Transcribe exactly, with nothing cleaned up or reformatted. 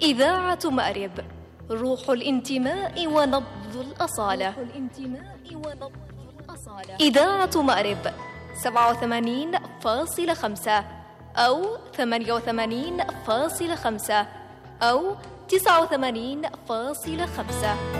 إذاعة مأرب، روح الانتماء ونبض الأصالة. إذاعة مأرب سبعة وثمانين فاصلة خمسة أو ثمانية وثمانين فاصلة خمسة أو تسعة وثمانين فاصلة خمسة.